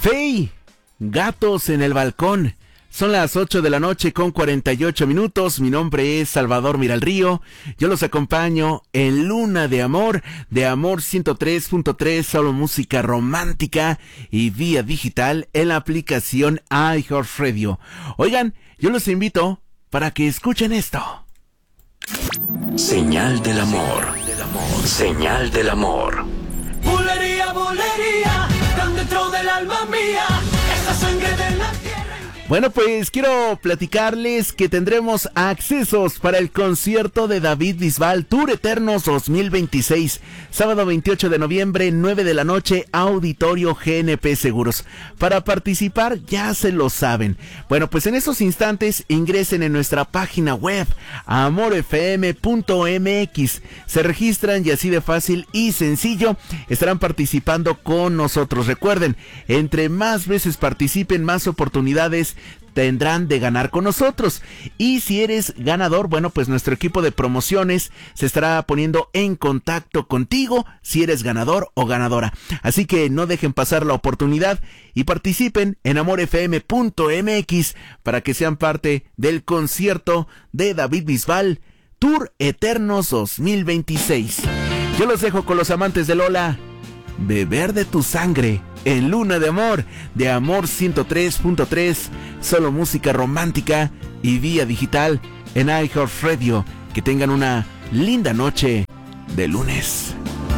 Fey, Gatos en el Balcón. Son las 8 de la noche con 48 minutos. Mi nombre es Salvador Miralrío. Yo los acompaño en Luna de Amor 103.3, solo música romántica y vía digital en la aplicación iHeartRadio. Oigan, yo los invito para que escuchen esto. Señal del amor. Señal del amor. Bulería, bulería, tan dentro del alma mía, esa sangre de la tierra. Bueno, pues quiero platicarles que tendremos accesos para el concierto de David Bisbal, Tour Eternos 2026, sábado 28 de noviembre, 9 de la noche, Auditorio GNP Seguros. Para participar, ya se lo saben. Bueno, pues en esos instantes ingresen en nuestra página web, amorfm.mx. Se registran y así de fácil y sencillo estarán participando con nosotros. Recuerden, entre más veces participen, más oportunidades tendrán de ganar con nosotros. Y si eres ganador, bueno, pues nuestro equipo de promociones se estará poniendo en contacto contigo si eres ganador o ganadora. Así que no dejen pasar la oportunidad y participen en amorfm.mx para que sean parte del concierto de David Bisbal, Tour Eternos 2026. Yo los dejo con los amantes de Lola, Beber de tu sangre, en Luna de Amor 103.3, solo música romántica y vía digital en iHeartRadio. Que tengan una linda noche de lunes.